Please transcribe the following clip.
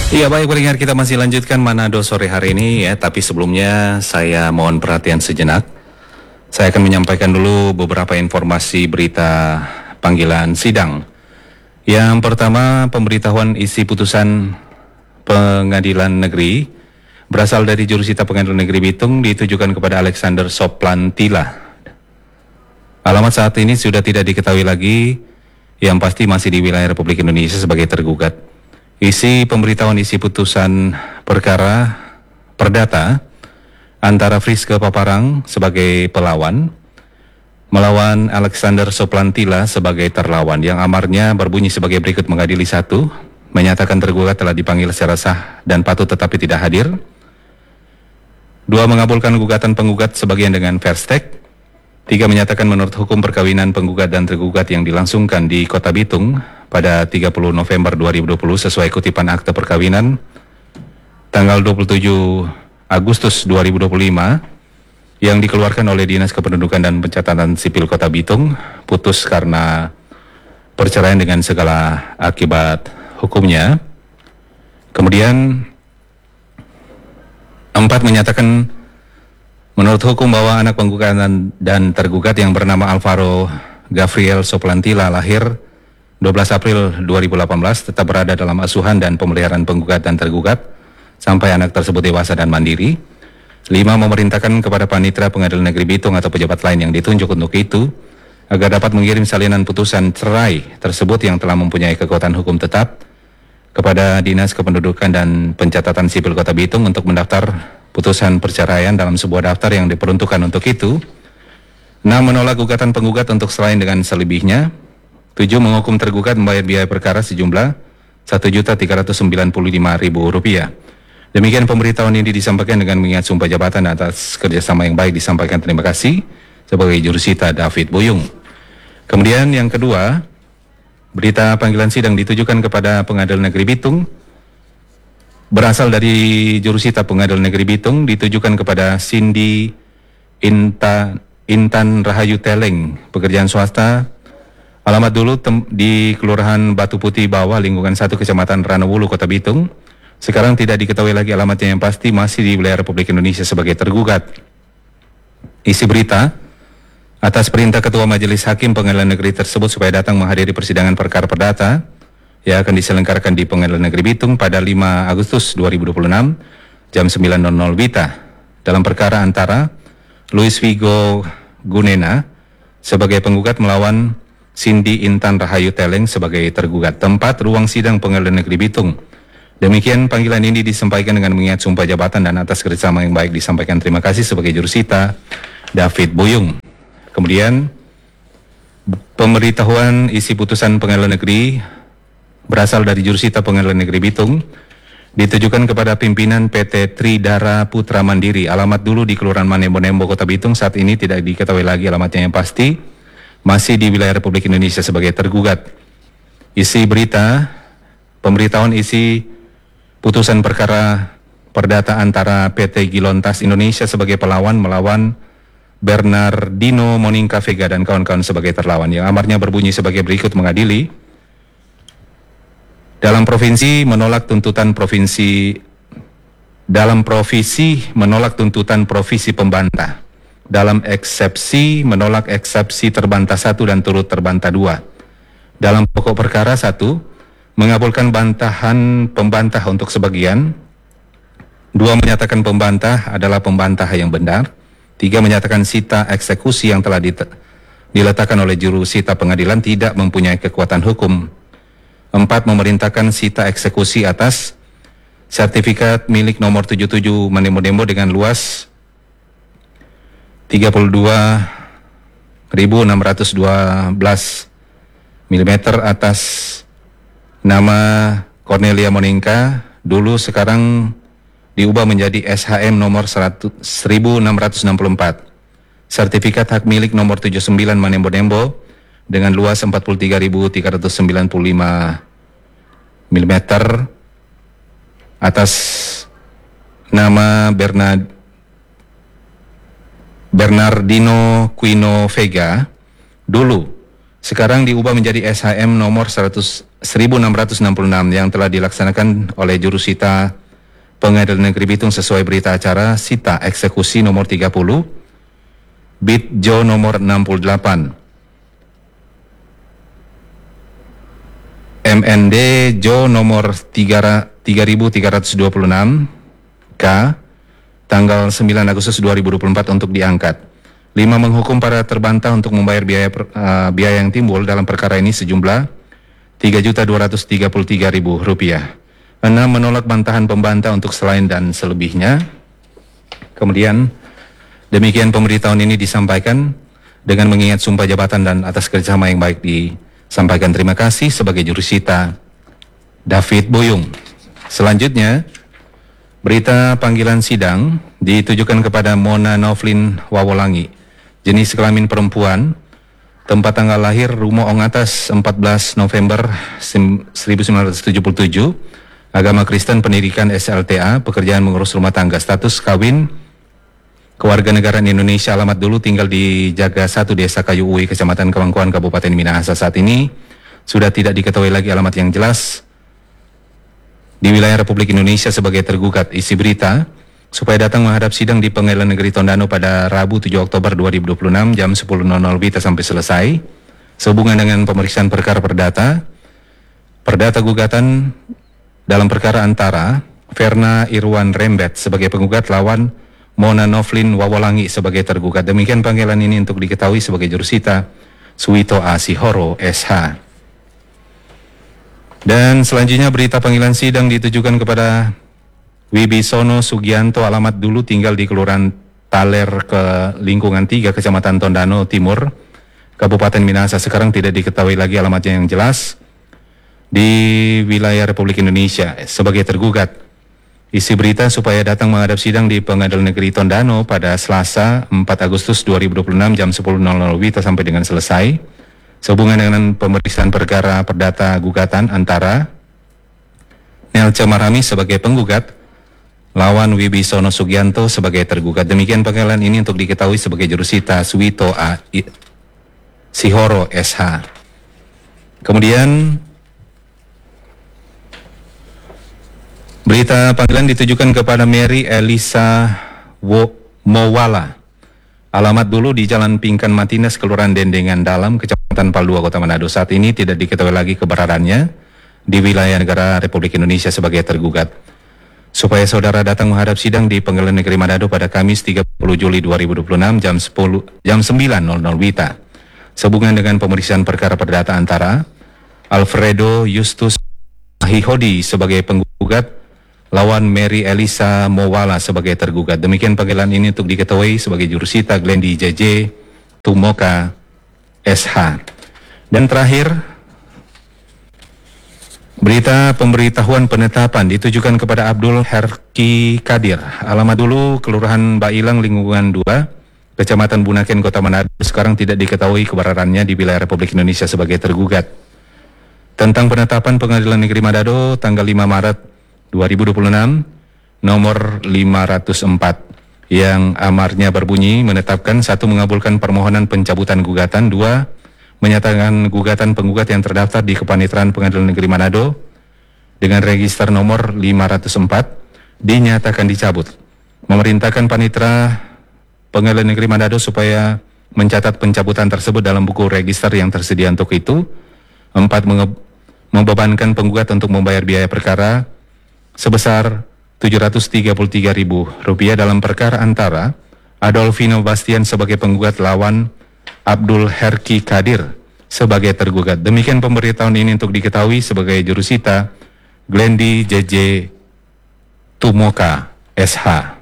Iya baik pendengar, kita masih lanjutkan Manado sore hari ini ya. Tapi sebelumnya saya mohon perhatian sejenak. Saya akan menyampaikan dulu beberapa informasi berita panggilan sidang. Yang pertama, pemberitahuan isi putusan Pengadilan Negeri berasal dari jurusita Pengadilan Negeri Bitung ditujukan kepada Alexander Soplantila. Alamat saat ini sudah tidak diketahui lagi, yang pasti masih di wilayah Republik Indonesia sebagai tergugat. Isi pemberitahuan isi putusan perkara perdata antara Friske Paparang sebagai pelawan melawan Alexander Soplantila sebagai terlawan, yang amarnya berbunyi sebagai berikut: mengadili 1, menyatakan tergugat telah dipanggil secara sah dan patut tetapi tidak hadir. 2, mengabulkan gugatan penggugat sebagian dengan verstek. 3, menyatakan menurut hukum perkawinan penggugat dan tergugat yang dilangsungkan di Kota Bitung pada 30 November 2020 sesuai kutipan akte perkawinan tanggal 27 Agustus 2025 yang dikeluarkan oleh Dinas Kependudukan dan Pencatatan Sipil Kota Bitung, putus karena perceraian dengan segala akibat hukumnya. Kemudian 4, menyatakan menurut hukum bahwa anak penggugat dan tergugat yang bernama Alvaro Gabriel Soplantila lahir 12 April 2018 tetap berada dalam asuhan dan pemeliharaan penggugat dan tergugat sampai anak tersebut dewasa dan mandiri. 5, memerintahkan kepada Panitera Pengadilan Negeri Bitung atau pejabat lain yang ditunjuk untuk itu agar dapat mengirim salinan putusan cerai tersebut yang telah mempunyai kekuatan hukum tetap kepada Dinas Kependudukan dan Pencatatan Sipil Kota Bitung untuk mendaftar putusan perceraian dalam sebuah daftar yang diperuntukkan untuk itu. 6, menolak gugatan penggugat untuk selain dengan selebihnya. 7, menghukum tergugat membayar biaya perkara sejumlah Rp1.395.000. Demikian pemberitahuan ini disampaikan dengan mengingat sumpah jabatan atas kerjasama yang baik. Disampaikan terima kasih sebagai jurusita David Buyung. Kemudian yang kedua, berita panggilan sidang ditujukan kepada Pengadilan Negeri Bitung berasal dari jurusita Pengadilan Negeri Bitung ditujukan kepada Cindy Intan Rahayu Teleng, pekerjaan swasta, alamat dulu di Kelurahan Batu Putih Bawah, lingkungan 1, Kecamatan Ranowulu, Kota Bitung. Sekarang tidak diketahui lagi alamatnya, yang pasti masih di wilayah Republik Indonesia sebagai tergugat. Isi berita: atas perintah Ketua Majelis Hakim Pengadilan Negeri tersebut supaya datang menghadiri persidangan perkara perdata yang akan diselenggarakan di Pengadilan Negeri Bitung pada 5 Agustus 2026 jam 9.00 WITA dalam perkara antara Luis Vigo Gunena sebagai penggugat melawan Cindy Intan Rahayu Teleng sebagai tergugat. Tempat ruang sidang Pengadilan Negeri Bitung. Demikian panggilan ini disampaikan dengan mengingat sumpah jabatan dan atas kerjasama yang baik. Disampaikan terima kasih sebagai jurusita David Buyung. Kemudian pemberitahuan isi putusan Pengadilan Negeri berasal dari jurusita Pengadilan Negeri Bitung ditujukan kepada pimpinan PT Tridara Putra Mandiri, alamat dulu di Kelurahan Manembo-Nembo, Kota Bitung. Saat ini tidak diketahui lagi alamatnya, yang pasti masih di wilayah Republik Indonesia sebagai tergugat. Isi berita pemberitahuan isi putusan perkara perdata antara PT Gilontas Indonesia sebagai pelawan melawan Bernardino Moninka Vega dan kawan-kawan sebagai terlawan, yang amarnya berbunyi sebagai berikut: mengadili dalam provisi menolak tuntutan provisi pembantah, dalam eksepsi menolak eksepsi terbantah 1 dan turut terbantah 2. Dalam pokok perkara 1, mengabulkan bantahan pembantah untuk sebagian. 2, menyatakan pembantah adalah pembantah yang benar. 3, menyatakan sita eksekusi yang telah diletakkan oleh jurusita pengadilan tidak mempunyai kekuatan hukum. 4, memerintahkan sita eksekusi atas sertifikat milik nomor 77 Manembo-Nembo dengan luas 32.612 mm atas nama Cornelia Moninka, dulu sekarang diubah menjadi SHM nomor 1664. Sertifikat hak milik nomor 79 Manembo-Nembo dengan luas 43.395 mm atas nama Bernardino Quino Vega, dulu sekarang diubah menjadi SHM nomor 1666 yang telah dilaksanakan oleh jurusita Pengadilan Negeri Bitung sesuai berita acara sita eksekusi nomor 30 Bit Jo nomor 68 MND Jo nomor 3326 K tanggal 9 Agustus 2024 untuk diangkat. 5. Menghukum para terbantah untuk membayar biaya yang timbul dalam perkara ini sejumlah Rp3.233.000. 6. Menolak bantahan pembantah untuk selain dan selebihnya. Kemudian demikian pemberitahuan ini disampaikan dengan mengingat sumpah jabatan dan atas kerjasama yang baik disampaikan terima kasih sebagai jurusita David Boyung. Selanjutnya, berita panggilan sidang ditujukan kepada Mona Novlin Wawolangi, jenis kelamin perempuan, tempat tanggal lahir Rumo Ongatas 14 November 1977, agama Kristen, pendidikan SLTA, pekerjaan mengurus rumah tangga, status kawin, kewarganegaraan Indonesia, alamat dulu tinggal di Jaga 1 Desa Kayu Uwi, Kecamatan Kemangkuan, Kabupaten Minahasa. Saat ini sudah tidak diketahui lagi alamat yang jelas di wilayah Republik Indonesia sebagai tergugat. Isi berita, supaya datang menghadap sidang di Pengadilan Negeri Tondano pada Rabu 7 Oktober 2026 jam 10.00 WITA sampai selesai sehubungan dengan pemeriksaan perkara perdata gugatan dalam perkara antara Verna Irwan Rembet sebagai penggugat lawan Mona Novlin Wawolangi sebagai tergugat. Demikian panggilan ini untuk diketahui sebagai jurusita Suwito A. Sihoro SH. Dan selanjutnya berita panggilan sidang ditujukan kepada Wibisono Sugianto, alamat dulu tinggal di Kelurahan Taler ke lingkungan 3 Kecamatan Tondano Timur, Kabupaten Minahasa. Sekarang tidak diketahui lagi alamatnya yang jelas di wilayah Republik Indonesia sebagai tergugat. Isi berita, supaya datang menghadap sidang di Pengadilan Negeri Tondano pada Selasa 4 Agustus 2026 jam 10.00 WITA sampai dengan selesai sehubungan dengan pemeriksaan perkara perdata gugatan antara Nelce Marami sebagai penggugat lawan Wibisono Sugianto sebagai tergugat. Demikian panggilan ini untuk diketahui sebagai jurusita Suwito A. Sihoro SH. Kemudian berita panggilan ditujukan kepada Mary Elisa Mowala, alamat dulu di Jalan Pingkan Matines, Kelurahan Dendengan Dalam, Kecamatan Paldua, Kota Manado. Saat ini tidak diketahui lagi keberadaannya di wilayah negara Republik Indonesia sebagai tergugat. Supaya saudara datang menghadap sidang di Pengadilan Negeri Manado pada Kamis 30 Juli 2026 jam 9.00 WITA sehubungan dengan pemeriksaan perkara perdata antara Alfredo Justus Hihodi sebagai penggugat lawan Mary Elisa Mowala sebagai tergugat. Demikian panggilan ini untuk diketahui sebagai jurusita Glendi JJ Tumoka SH. Dan terakhir, berita pemberitahuan penetapan ditujukan kepada Abdul Herki Kadir, alamat dulu Kelurahan Bailang lingkungan 2 Kecamatan Bunaken, Kota Manado. Sekarang tidak diketahui keberadaannya di wilayah Republik Indonesia sebagai tergugat. Tentang penetapan Pengadilan Negeri Manado tanggal 5 Maret 2026 nomor 504 yang amarnya berbunyi menetapkan: 1. Mengabulkan permohonan pencabutan gugatan. 2. Menyatakan gugatan penggugat yang terdaftar di Kepanitraan Pengadilan Negeri Manado dengan register nomor 504 dinyatakan dicabut. Memerintahkan Panitra Pengadilan Negeri Manado supaya mencatat pencabutan tersebut dalam buku register yang tersedia untuk itu. 4. Membebankan penggugat untuk membayar biaya perkara sebesar Rp733.000 dalam perkara antara Adolfino Bastian sebagai penggugat lawan Abdul Herki Kadir sebagai tergugat. Demikian pemberitahuan ini untuk diketahui sebagai jurusita Glendi JJ Tumoka SH.